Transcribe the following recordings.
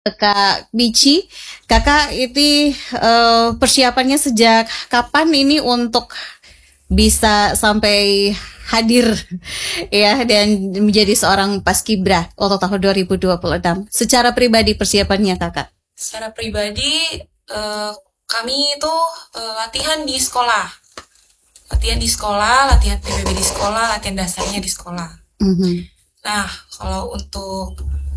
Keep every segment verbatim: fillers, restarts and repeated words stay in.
Kak Michi, kakak ini eh, persiapannya sejak kapan ini untuk bisa sampai hadir ya dan menjadi seorang paskibra untuk tahun dua ribu dua puluh enam. Secara pribadi persiapannya kakak? Secara pribadi eh, kami itu eh, latihan di sekolah, latihan di sekolah, latihan P B B di sekolah, latihan dasarnya di sekolah. Mm-hmm. Nah, kalau untuk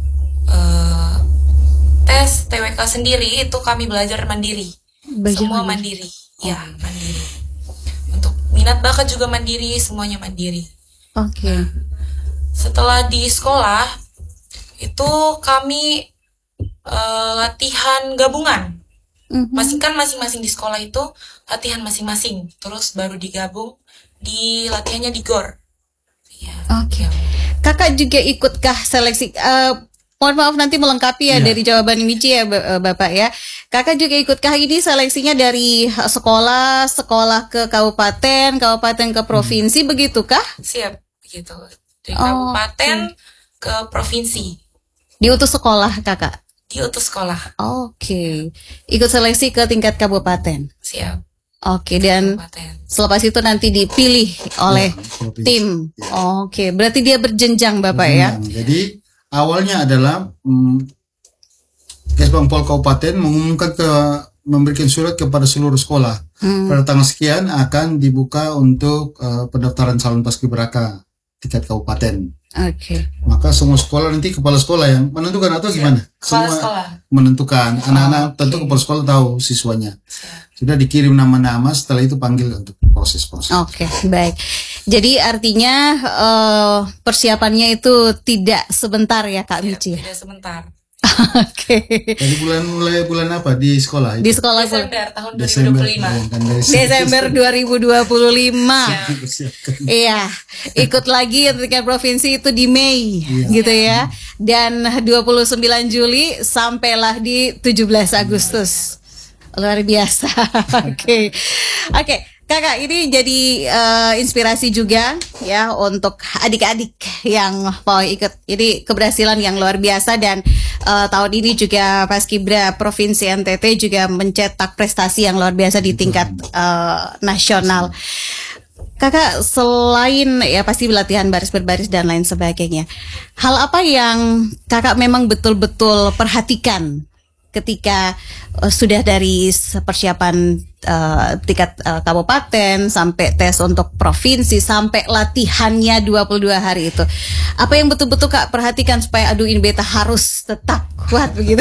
eh, tes T W K sendiri itu kami belajar mandiri, Belajar semua mandiri. mandiri, ya mandiri. Untuk minat bakat juga mandiri, semuanya mandiri. Oke. Okay. Setelah di sekolah itu kami uh, latihan gabungan. Mm-hmm. Masing kan masing-masing di sekolah itu latihan masing-masing, terus baru digabung di latihannya di GOR. Ya. Oke. Okay. Kakak juga ikutkah seleksi? Uh, Mohon maaf nanti melengkapi ya, ya dari jawaban Michi ya Bapak ya. Kakak juga ikutkah ini seleksinya dari sekolah, sekolah ke kabupaten, kabupaten ke provinsi, hmm. begitukah? Siap, begitu. Dari oh, kabupaten okay. ke provinsi. Diutus sekolah kakak? Diutus sekolah. Oke. Okay. Ikut seleksi ke tingkat kabupaten? Siap. Oke, okay, dan kabupaten. Selepas itu nanti dipilih oleh ya, tim. Ya. Oke, okay. Berarti dia berjenjang Bapak hmm, ya? Jadi awalnya adalah hmm, Kesbang Pol Kabupaten mengumumkan ke memberikan surat kepada seluruh sekolah hmm. pada tanggal sekian akan dibuka untuk uh, pendaftaran calon paskibraka tingkat kabupaten. Oke. Okay. Maka semua sekolah nanti kepala sekolah yang menentukan atau gimana? Kepala semua sekolah menentukan. Anak-anak oh, okay. tentu kepala sekolah tahu siswanya. Sudah dikirim nama-nama, setelah itu panggil untuk proses-proses. Oke, okay, baik. Jadi artinya uh, persiapannya itu tidak sebentar ya Kak Michi? Tidak sebentar. Oke. Okay. Dari bulan mulai bulan apa di sekolah itu? Di sekolah Desember tahun dua ribu dua puluh lima. Desember dua ribu dua puluh lima. Iya. Ikut lagi ketika provinsi itu di Mei ya. Gitu ya. Dan dua puluh sembilan Juli sampailah di tujuh belas Agustus. Luar biasa. Oke. Oke. Okay. Kakak, ini jadi uh, inspirasi juga ya untuk adik-adik yang mau ikut. Ini keberhasilan yang luar biasa dan uh, tahun ini juga Paskibra Provinsi N T T juga mencetak prestasi yang luar biasa di tingkat uh, nasional. Kakak, selain ya pasti latihan baris berbaris dan lain sebagainya, hal apa yang kakak memang betul-betul perhatikan ketika uh, sudah dari persiapan uh, tingkat uh, kabupaten sampai tes untuk provinsi sampai latihannya dua puluh dua hari itu, apa yang betul-betul Kak perhatikan supaya aduh ini beta harus tetap kuat begitu?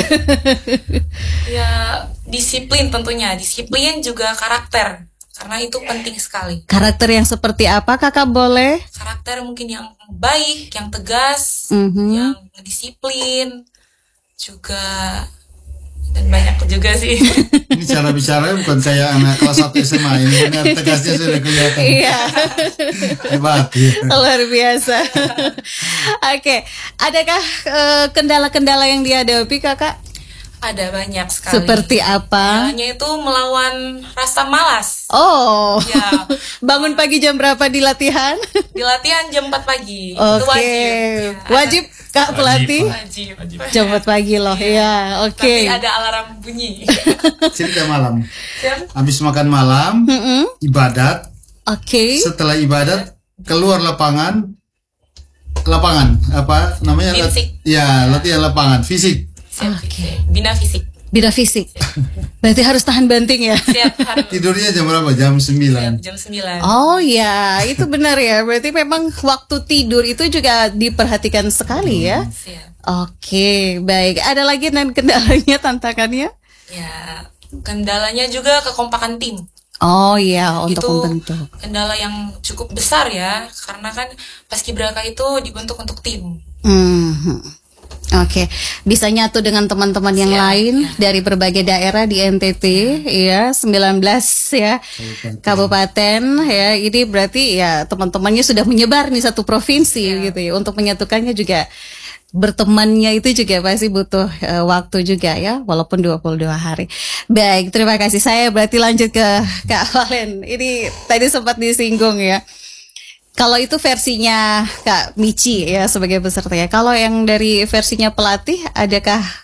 Ya disiplin tentunya, disiplin juga karakter, karena itu penting sekali. Karakter yang seperti apa Kakak boleh? Karakter mungkin yang baik, yang tegas, mm-hmm. yang disiplin juga. Dan banyak juga sih. Ini cara bicara bukan kayak anak kelas satu S M A, ini benar tegasnya sudah kelihatan. Iya. Hebat. Ya. Luar biasa. Oke, okay. Adakah uh, kendala-kendala yang dihadapi Kakak? Ada banyak sekali. Seperti apa? Kendalanya itu melawan rasa malas. Oh. Ya. Bangun pagi jam berapa di latihan? Di latihan jam empat pagi. Oke. Itu wajib. Ya. Wajib Kak pelatih? Wajib. Wajib. Jam empat pagi loh. Ya, ya. Oke. Okay. Tapi ada alarm bunyi. Cerita malam. Siap? Habis makan malam, mm-hmm. ibadat. Oke. Okay. Setelah ibadat keluar lapangan. Lapangan apa namanya? Fisik. Ya, latihan lapangan fisik. Oke. Okay. Bina fisik. Bina fisik. Siap. Berarti harus tahan banting ya? Siap, harus. Tidurnya jam berapa? Jam sembilan. Siap, jam sembilan. Oh ya, itu benar ya. Berarti memang waktu tidur itu juga diperhatikan sekali ya. Siap. Oke, baik. Ada lagi dan kendalanya, tantangannya? Ya, kendalanya juga kekompakan tim. Oh iya, untuk itu membentuk. Kendala yang cukup besar ya, karena kan Paskibraka itu dibentuk untuk tim. Hmm. Oke, okay. Bisa nyatu dengan teman-teman yang ya, lain ya. Dari berbagai daerah di N T T ya, sembilan belas ya kabupaten. kabupaten ya. Ini berarti ya teman-temannya sudah menyebar nih satu provinsi ya. Gitu ya. Untuk menyatukannya juga bertemannya itu juga pasti butuh uh, waktu juga ya, walaupun dua puluh dua hari. Baik, terima kasih. Saya berarti lanjut ke Kak Valen. Ini tadi sempat disinggung ya. Kalau itu versinya Kak Michi ya sebagai peserta ya. Kalau yang dari versinya pelatih, adakah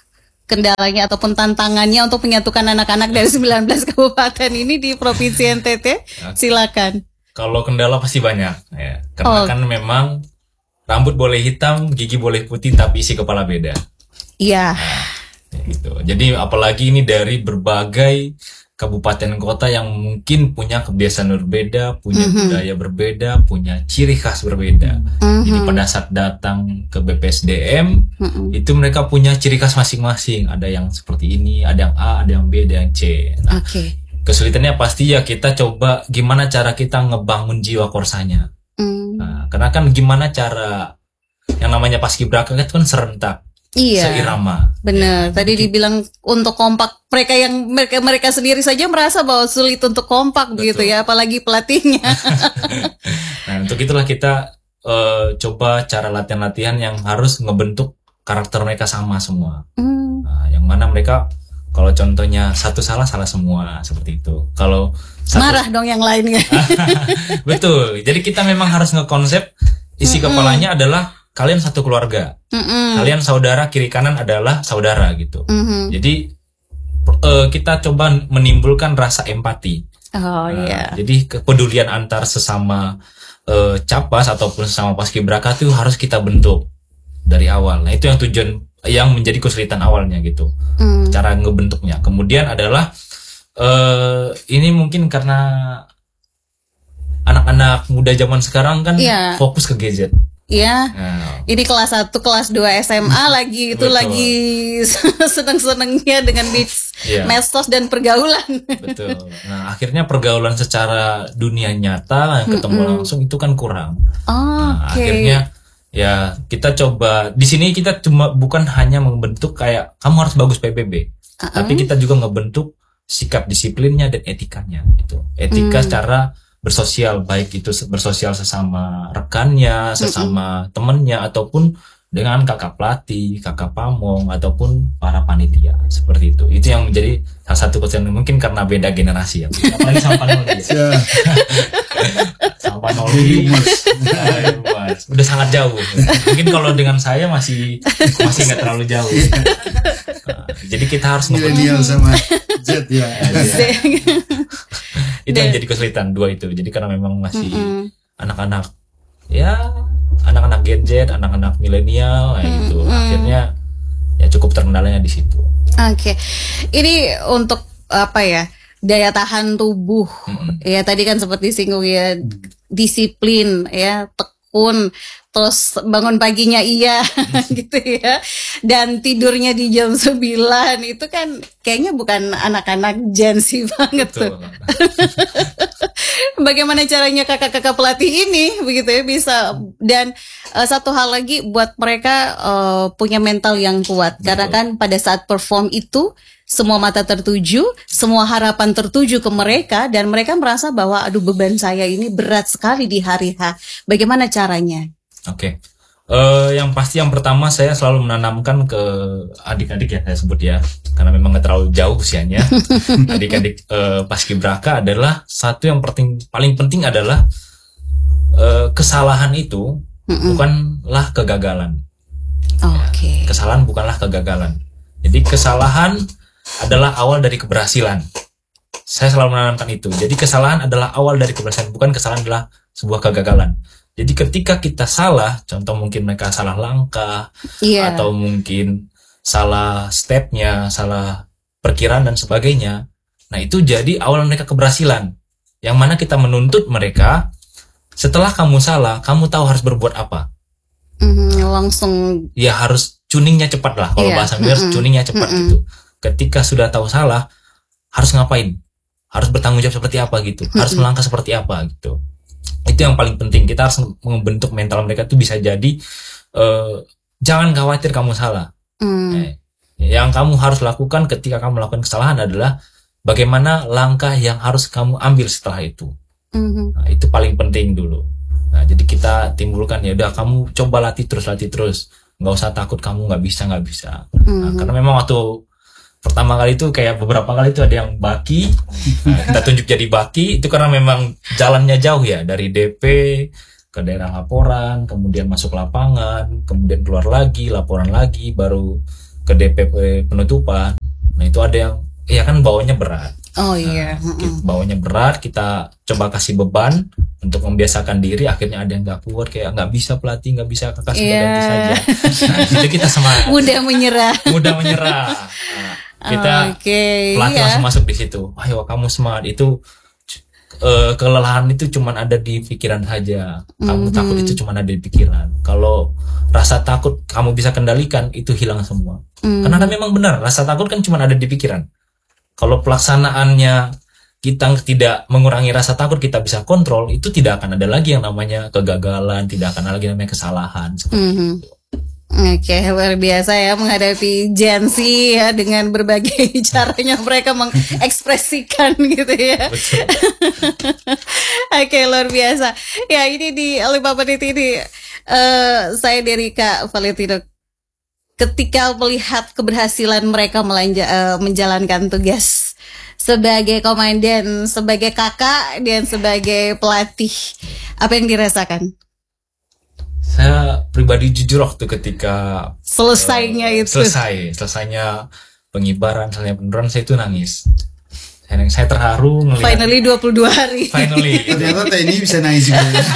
kendalanya ataupun tantangannya untuk menyatukan anak-anak dari sembilan belas kabupaten ini di Provinsi N T T? Silakan. Kalau kendala pasti banyak ya. Karena oh. kan memang rambut boleh hitam, gigi boleh putih, tapi isi kepala beda. Iya. Nah, gitu. Jadi apalagi ini dari berbagai kabupaten kota yang mungkin punya kebiasaan berbeda, punya mm-hmm. budaya berbeda, punya ciri khas berbeda. Mm-hmm. Jadi pada saat datang ke B P S D M, mm-hmm. itu mereka punya ciri khas masing-masing. Ada yang seperti ini, ada yang A, ada yang B, ada yang C. Nah, okay. kesulitannya pasti ya kita coba gimana cara kita ngebangun jiwa korsanya. Mm. Nah, karena kan gimana cara yang namanya paskibraka itu kan serentak. Iya, seirama. Benar. Tadi dibilang untuk kompak, mereka yang mereka mereka sendiri saja merasa bahwa sulit untuk kompak. Betul. Begitu ya, apalagi pelatihnya. Nah, untuk itulah kita uh, coba cara latihan-latihan yang harus ngebentuk karakter mereka sama semua. Mm. Nah, yang mana mereka kalau contohnya satu salah salah semua seperti itu. Kalau satu... marah dong yang lainnya. Betul. Jadi kita memang harus ngekonsep isi Mm-mm. kepalanya adalah kalian satu keluarga, Mm-mm. kalian saudara, kiri kanan adalah saudara gitu. Mm-hmm. Jadi uh, kita coba menimbulkan rasa empati. Oh iya. Uh, yeah. Jadi kepedulian antar sesama uh, capas ataupun sesama paskibraka itu harus kita bentuk dari awal. Nah itu yang tujuan, yang menjadi kesulitan awalnya gitu. Mm. Cara ngebentuknya. Kemudian adalah uh, ini mungkin karena anak-anak muda zaman sekarang kan yeah. fokus ke gadget. Iya, nah. Ini kelas satu, kelas dua S M A lagi itu Betul. Lagi seneng-senengnya dengan yeah. medsos dan pergaulan. Betul. Nah, akhirnya pergaulan secara dunia nyata yang ketemu Mm-mm. langsung itu kan kurang. Oh, nah, okay. akhirnya ya kita coba di sini kita cuma bukan hanya membentuk kayak kamu harus bagus P B B, uh-uh. tapi kita juga ngebentuk sikap disiplinnya dan etikanya itu. Etika mm. secara bersosial, baik itu bersosial sesama rekannya, sesama mm-hmm. temennya, ataupun dengan kakak pelatih, kakak pamong, ataupun para panitia, seperti itu. Itu yang menjadi salah satu kesulitan, mungkin karena beda generasi ya. Apalagi sama Panoli ya. Sama Panoli, udah sangat jauh. Mungkin kalau dengan saya masih masih nggak terlalu jauh. Nah, jadi kita harus milenial sama Z ya. Itu yang jadi kesulitan dua itu. Jadi karena memang masih mm-hmm. anak-anak ya anak-anak Gen Z, anak-anak milenial mm-hmm. itu akhirnya ya cukup terkendalanya di situ. Oke. Okay. Ini untuk apa ya? Daya tahan tubuh. Mm-hmm. Ya tadi kan sempat disinggung ya, disiplin ya, tekun, terus bangun paginya iya gitu ya, dan tidurnya di jam sembilan itu kan kayaknya bukan anak-anak Gen Z banget tuh. Bagaimana caranya kakak-kakak pelatih ini begitu ya bisa, dan uh, satu hal lagi buat mereka uh, punya mental yang kuat. Betul. Karena kan pada saat perform itu semua mata tertuju, semua harapan tertuju ke mereka, dan mereka merasa bahwa aduh beban saya ini berat sekali di hari H. Bagaimana caranya? Oke, okay. uh, yang pasti yang pertama saya selalu menanamkan ke adik-adik ya, saya sebut ya, karena memang nggak terlalu jauh usianya. Adik-adik uh, paskibraka adalah satu yang penting, paling penting adalah uh, kesalahan itu Mm-mm. bukanlah kegagalan. Oke. Okay. Ya, kesalahan bukanlah kegagalan. Jadi kesalahan adalah awal dari keberhasilan. Saya selalu menanamkan itu. Jadi kesalahan adalah awal dari keberhasilan, bukan kesalahan adalah sebuah kegagalan. Jadi ketika kita salah, contoh mungkin mereka salah langkah, yeah. atau mungkin salah stepnya, salah perkiraan dan sebagainya, nah itu jadi awal mereka keberhasilan. Yang mana kita menuntut mereka, setelah kamu salah, kamu tahu harus berbuat apa. Mm, langsung. Ya harus tuningnya cepat lah, kalau yeah. bahasa Inggris mm-hmm. tuningnya cepat mm-hmm. gitu. Ketika sudah tahu salah, harus ngapain? Harus bertanggung jawab seperti apa gitu, mm-hmm. harus melangkah seperti apa gitu. Itu yang paling penting. Kita harus membentuk mental mereka tuh bisa jadi uh, jangan khawatir kamu salah. Mm. Eh, yang kamu harus lakukan ketika kamu melakukan kesalahan adalah bagaimana langkah yang harus kamu ambil setelah itu. Mm-hmm. Nah, itu paling penting dulu. Nah, jadi kita timbulkan ya udah kamu coba latih terus latih terus. Nggak usah takut kamu nggak bisa nggak bisa. Mm-hmm. Nah, karena memang waktu pertama kali itu kayak beberapa kali itu ada yang baki, nah, kita tunjuk jadi baki itu karena memang jalannya jauh ya, dari D P ke daerah laporan, kemudian masuk lapangan, kemudian keluar lagi laporan lagi, baru ke D P P penutupan. Nah itu ada yang ya kan bawanya berat. Oh iya. Nah, bawanya berat, kita coba kasih beban untuk membiasakan diri, akhirnya ada yang nggak kuat, kayak nggak bisa pelatih, nggak bisa kakak sudah Yeah. ganti saja. Nah, itu kita semangat. Mudah menyerah. Mudah menyerah. Nah, kita Oke, pelatih iya. langsung masuk di situ. Ayo kamu semangat, itu eh, kelelahan itu cuman ada di pikiran saja. Kamu takut itu cuman ada di pikiran. Kalau rasa takut kamu bisa kendalikan, itu hilang semua. Karena kan memang benar, rasa takut kan cuman ada di pikiran. Kalau pelaksanaannya kita tidak mengurangi rasa takut, kita bisa kontrol, itu tidak akan ada lagi yang namanya kegagalan, tidak akan ada lagi namanya kesalahan. Seperti Mhm. itu. Oke, luar biasa ya menghadapi Gen Z ya, dengan berbagai caranya mereka mengekspresikan gitu ya. Betul. Oke, luar biasa. Ya, ini di lima menit ini eh saya dari Kak Valentino, ketika melihat keberhasilan mereka melanja, eh, menjalankan tugas sebagai komandan, sebagai kakak, dan sebagai pelatih, apa yang dirasakan? Saya pribadi jujur waktu ketika Selesainya eh, itu. selesai, selesainya pengibaran, selesai penurunan, saya itu nangis. Saya, saya terharu melihat Finally dua puluh dua hari. finally gitu. Ternyata T N I bisa nangis juga. Ya.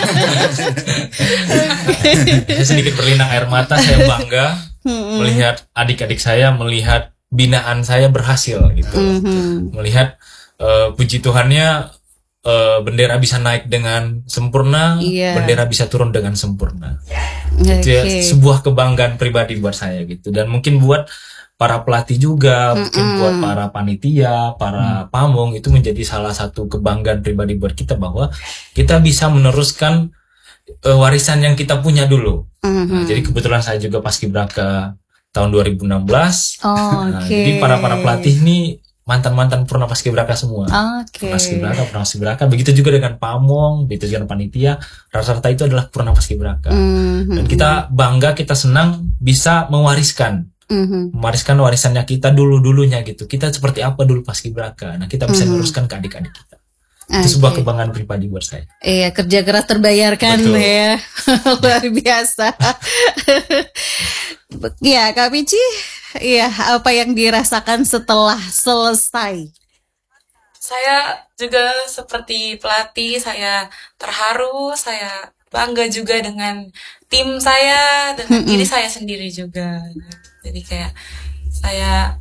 Saya sedikit berlinang air mata, saya bangga melihat adik-adik saya, melihat binaan saya berhasil gitu. Mhm. Melihat eh, puji Tuhannya eh, bendera bisa naik dengan sempurna, Iya. bendera bisa turun dengan sempurna. Itu ya Oke. sebuah kebanggaan pribadi buat saya gitu, dan mungkin buat para pelatih juga, mungkin buat para panitia, para pamong, itu menjadi salah satu kebanggaan pribadi buat kita bahwa kita bisa meneruskan eh, warisan yang kita punya dulu. Nah, jadi kebetulan saya juga paskibraka tahun dua ribu enam belas. Oh, Nah, oke. jadi para para pelatih nih mantan-mantan purna paskibraka semua. Oke. Purna paskibraka, purna paskibraka. Begitu juga dengan pamong, begitu juga dengan panitia. Rata-rata itu adalah purna paskibraka. Mhm. Dan kita bangga, kita senang bisa mewariskan, Mhm. mewariskan warisannya kita dulu-dulunya gitu. Kita seperti apa dulu paskibraka. Nah, kita bisa meneruskan ke adik-adik kita. Itu sebuah Oke. kebanggaan pribadi buat saya. Iya, kerja keras terbayarkan. Betul. Ya. Luar biasa. Ya, Kak Michi, iya, apa yang dirasakan setelah selesai? Saya juga seperti pelatih, saya terharu, saya bangga juga dengan tim saya, dengan diri saya sendiri juga. Jadi kayak saya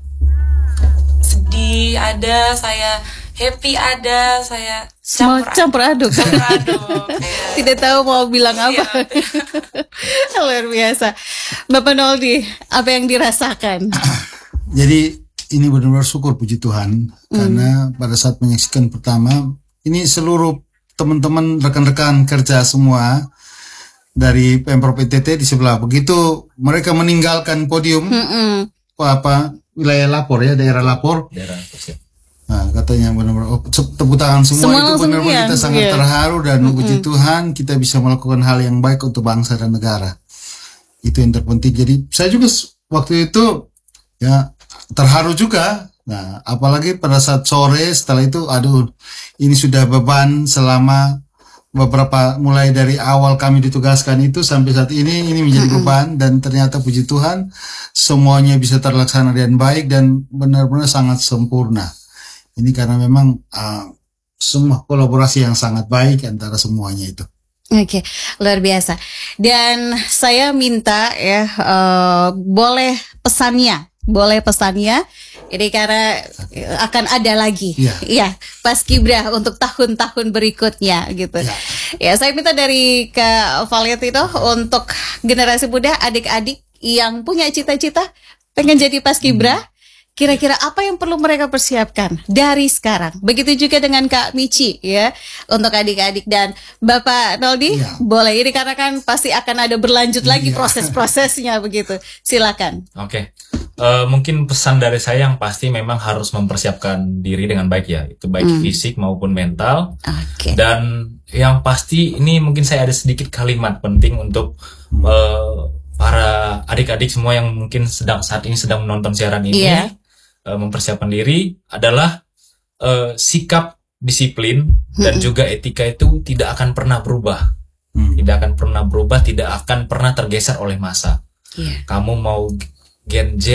sedih ada, saya happy ada, saya Semua campur campur aduk. campur aduk. Kayak, Tidak tahu mau bilang apa. iya. Luar biasa. Bapak Noldi, apa yang dirasakan? Jadi ini benar-benar syukur puji Tuhan karena pada saat menyaksikan pertama ini seluruh teman-teman rekan-rekan kerja semua dari Pemprov N T T di sebelah, begitu mereka meninggalkan podium Mm-mm. apa wilayah lapor ya, daerah lapor. Daerah persiap. Nah, katanya benar-benar oh, tepuk tangan semua, Semua itu langsung benar-benar iya, kita sangat iya. terharu dan puji Tuhan kita bisa melakukan hal yang baik untuk bangsa dan negara. Itu yang terpenting. Jadi saya juga s- waktu itu ya terharu juga. Nah, apalagi pada saat sore setelah itu, aduh, ini sudah beban selama beberapa, mulai dari awal kami ditugaskan itu sampai saat ini, ini menjadi beban, dan ternyata puji Tuhan semuanya bisa terlaksana dengan baik dan benar-benar sangat sempurna. Ini karena memang uh, semua kolaborasi yang sangat baik antara semuanya itu. Oke, luar biasa. Dan saya minta ya, eh, boleh pesannya, boleh pesannya. Ini karena eh, akan ada lagi, Iya. ya, Paskibra untuk tahun-tahun berikutnya gitu. Ya. Ya, saya minta dari Kak Valentino untuk generasi muda, adik-adik yang punya cita-cita pengen jadi Paskibra. Kira-kira apa yang perlu mereka persiapkan dari sekarang? Begitu juga dengan Kak Michi ya, untuk adik-adik, dan Bapak Noldi, Iya. boleh, ini karena kan pasti akan ada berlanjut lagi Iya. proses-prosesnya begitu. Silakan. Oke, Eh, mungkin pesan dari saya yang pasti memang harus mempersiapkan diri dengan baik ya, itu baik fisik maupun mental. Oke. Dan yang pasti ini mungkin saya ada sedikit kalimat penting untuk eh, para adik-adik semua yang mungkin sedang saat ini sedang menonton siaran ini, Iya. eh, mempersiapkan diri adalah eh, sikap disiplin dan juga etika itu tidak akan pernah berubah, Hmm. tidak akan pernah berubah, tidak akan pernah tergeser oleh masa. Iya. Kamu mau Gen Z,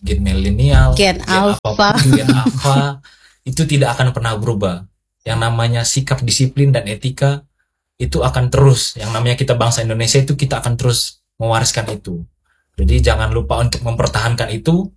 gen milenial, Gen alpha. apapun, gen alpha, itu tidak akan pernah berubah. Yang namanya sikap disiplin dan etika itu akan terus. Yang namanya kita bangsa Indonesia itu kita akan terus mewariskan itu. Jadi jangan lupa untuk mempertahankan itu.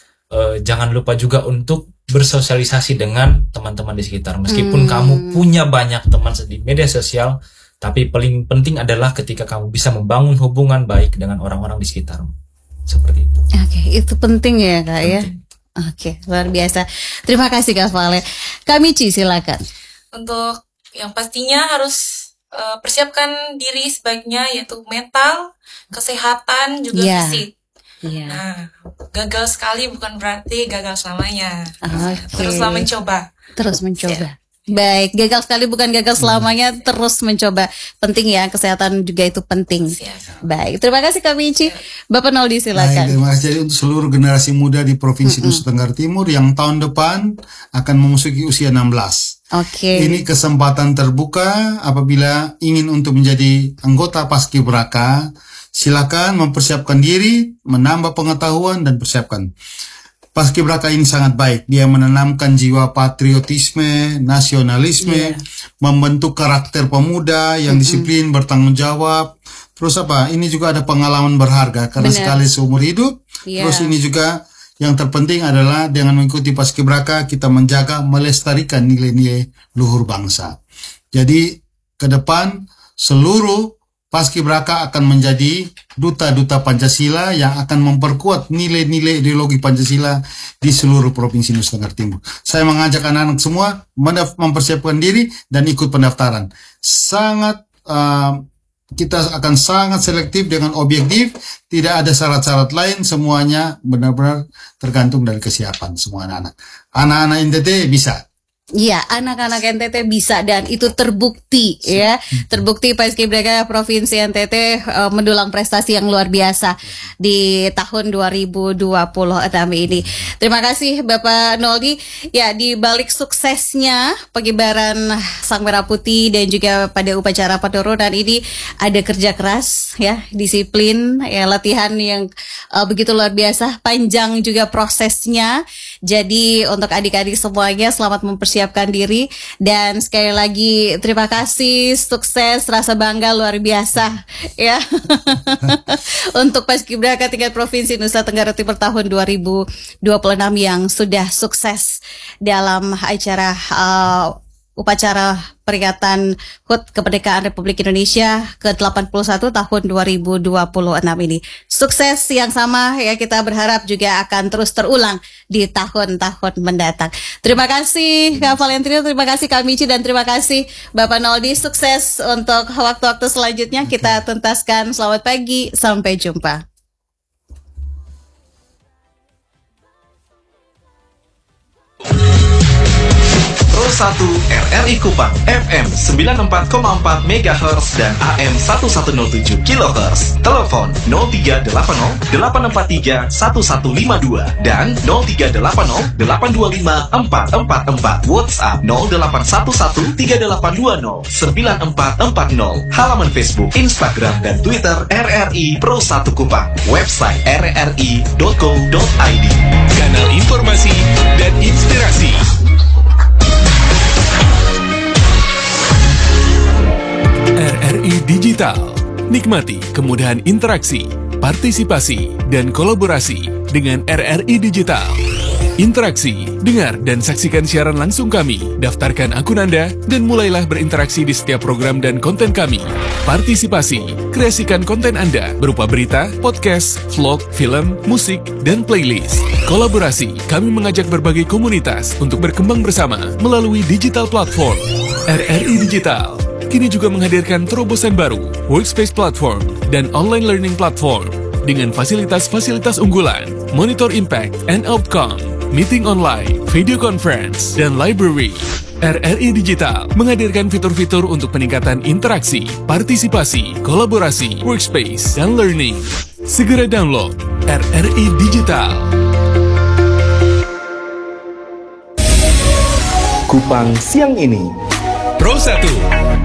E, jangan lupa juga untuk bersosialisasi dengan teman-teman di sekitar. Meskipun hmm. kamu punya banyak teman di media sosial, tapi paling penting adalah ketika kamu bisa membangun hubungan baik dengan orang-orang di sekitarmu. Seperti itu. Oke, okay, itu penting ya Kak penting. ya. Oke, okay, luar biasa. Terima kasih Kak Vale. Kak Michi silakan. Untuk yang pastinya harus uh, persiapkan diri sebaiknya, yaitu mental, kesehatan, juga yeah. fisik. Yeah. Nah, gagal sekali bukan berarti gagal selamanya. Okay. Teruslah mencoba. Terus mencoba. Yeah. Baik, gagal sekali bukan gagal selamanya, hmm. terus mencoba. Penting ya, kesehatan juga itu penting. Siap. Baik, terima kasih Kak Michi. Bapak Noldi silakan. Baik, terima kasih. Jadi untuk seluruh generasi muda di Provinsi Nusa Tenggara Timur yang tahun depan akan memasuki usia enam belas. Oke. Okay. Ini kesempatan terbuka apabila ingin untuk menjadi anggota Paskibraka, silakan mempersiapkan diri, menambah pengetahuan dan persiapkan. Paskibraka ini sangat baik. Dia menanamkan jiwa patriotisme, nasionalisme, yeah. membentuk karakter pemuda yang mm-hmm. disiplin, bertanggung jawab. Terus apa? Ini juga ada pengalaman berharga karena Bener. sekali seumur hidup. Yeah. Terus ini juga yang terpenting adalah dengan mengikuti Paskibraka kita menjaga, melestarikan nilai-nilai luhur bangsa. Jadi ke depan seluruh Paskibraka akan menjadi duta-duta Pancasila yang akan memperkuat nilai-nilai ideologi Pancasila di seluruh Provinsi Nusa Tenggara Timur. Saya mengajak anak-anak semua mempersiapkan diri dan ikut pendaftaran. Sangat uh, kita akan sangat selektif dengan objektif, tidak ada syarat-syarat lain, semuanya benar-benar tergantung dari kesiapan semua anak-anak. Anak-anak N T T bisa. Iya, anak-anak N T T bisa dan itu terbukti ya. Terbukti Paskibraka Provinsi N T T uh, mendulang prestasi yang luar biasa di tahun dua ribu dua puluh enam ini. Terima kasih Bapak Noldi. Ya, di balik suksesnya pengibaran Sang Merah Putih dan juga pada upacara penurunan ini ada kerja keras ya, disiplin, ya latihan yang uh, begitu luar biasa, panjang juga prosesnya. Jadi untuk adik-adik semuanya selamat mempersiapkan diri dan sekali lagi terima kasih, sukses, rasa bangga luar biasa ya untuk Paskibraka tingkat Provinsi Nusa Tenggara Timur tahun dua ribu dua puluh enam yang sudah sukses dalam acara uh, upacara peringatan H U T Kemerdekaan Republik Indonesia ke delapan puluh satu tahun dua ribu dua puluh enam ini. Sukses yang sama ya kita berharap juga akan terus terulang di tahun-tahun mendatang. Terima kasih Kak Valentino, terima kasih Kak Michi, dan terima kasih Bapak Noldi. Sukses untuk waktu-waktu selanjutnya. Kita tuntaskan. Selamat pagi, sampai jumpa. Pro satu R R I Kupang F M sembilan puluh empat koma empat megahertz dan A M seribu seratus tujuh kilohertz. Telepon nol tiga delapan nol delapan empat tiga satu satu lima dua dan nol tiga delapan nol delapan dua lima empat empat empat. WhatsApp nol delapan satu satu tiga delapan dua nol sembilan empat empat nol. Halaman Facebook, Instagram dan Twitter R R I Pro satu Kupang. Website r r i dot co dot i d. Kanal informasi dan inspirasi. R R I Digital. Nikmati kemudahan interaksi, partisipasi, dan kolaborasi dengan R R I Digital. Interaksi, dengar dan saksikan siaran langsung kami, daftarkan akun Anda, dan mulailah berinteraksi di setiap program dan konten kami. Partisipasi, kreasikan konten Anda berupa berita, podcast, vlog, film, musik, dan playlist. Kolaborasi, kami mengajak berbagai komunitas untuk berkembang bersama melalui digital platform. R R I Digital kini juga menghadirkan terobosan baru, workspace platform, dan online learning platform dengan fasilitas-fasilitas unggulan, monitor impact and outcome, meeting online, video conference, dan library. R R I Digital menghadirkan fitur-fitur untuk peningkatan interaksi, partisipasi, kolaborasi, workspace, dan learning. Segera download R R I Digital. Kupang siang ini. Pro satu